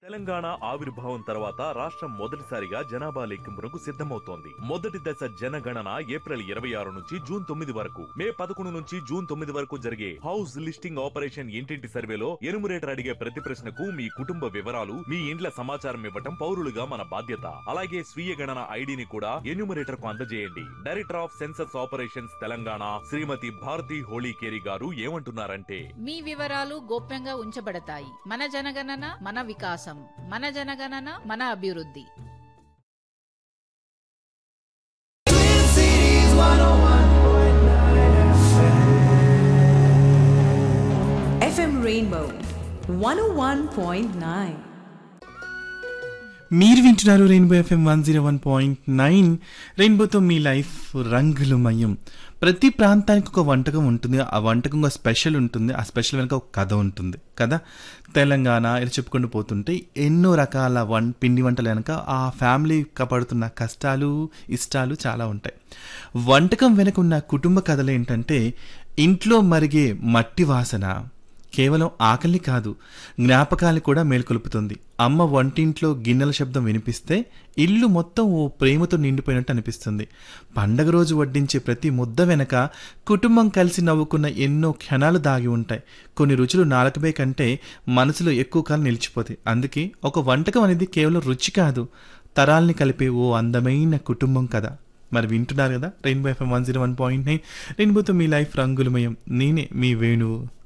తెలంగాణ ఆవిర్భావం తర్వాత రాష్ట్రం మొదటిసారిగా జనాభా లెక్కింపునకు సిద్ధమవుతోంది. మొదటి దశ జనగణన ఏప్రిల్ 26 నుంచి జూన్ 9 వరకు, మే 11 నుంచి జూన్ 9 వరకు జరిగే హౌస్ లిస్టింగ్ ఆపరేషన్ ఇంటింటి సర్వేలో ఎనుమరేటర్ అడిగే ప్రతి ప్రశ్నకు మీ కుటుంబ వివరాలు, మీ ఇండ్ల సమాచారం ఇవ్వటం పౌరులుగా మన బాధ్యత. అలాగే స్వీయ గణన ఐడిని కూడా ఎన్యూమరేటర్ కు అందజేయండి. Director of census operations Telangana శ్రీమతి భారతి హోళీకేరి గారు ఏమంటున్నారంటే, మీ వివరాలు గోప్యంగా ఉంచబడతాయి. మన జనగణన మన వికాసం, మన జనగణన మన అభివృద్ధి. FM Rainbow 101.9. మీరు వింటున్నారు రెయిన్బో ఎఫ్ఎం 101.9. రెయిన్బోతో మీ లైఫ్ రంగులమయం. ప్రతి ప్రాంతానికి ఒక వంటకం ఉంటుంది, ఆ వంటకం ఒక స్పెషల్ ఉంటుంది, ఆ స్పెషల్ వెనుక ఒక కథ ఉంటుంది కదా. తెలంగాణ ఇలా చెప్పుకుంటూ పోతుంటే ఎన్నో రకాల పిండి వంటలు వెనుక ఆ ఫ్యామిలీ పడుతున్న కష్టాలు ఇష్టాలు చాలా ఉంటాయి. వంటకం వెనుక ఉన్న కుటుంబ కథలు ఏంటంటే, ఇంట్లో మరిగే మట్టి వాసన కేవలం ఆకలిని కాదు, జ్ఞాపకాలు కూడా మేల్కొలుపుతుంది. అమ్మ వంటింట్లో గిన్నెల శబ్దం వినిపిస్తే ఇల్లు మొత్తం ఓ ప్రేమతో నిండిపోయినట్టు అనిపిస్తుంది. పండగ రోజు వడ్డించే ప్రతి ముద్ద వెనక కుటుంబం కలిసి నవ్వుకున్న ఎన్నో క్షణాలు దాగి ఉంటాయి. కొన్ని రుచులు నాలుకపై కంటే మనసులో ఎక్కువ కాలం నిలిచిపోతాయి. అందుకే ఒక వంటకం అనేది కేవలం రుచి కాదు, తరాల్ని కలిపే ఓ అందమైన కుటుంబం కదా. మరి వింటున్నారు కదా రెయిన్బో ఎఫ్ఎం 101.9. రెయిన్బోతో మీ లైఫ్ రంగులమయం. నేనే మీ వేణువు.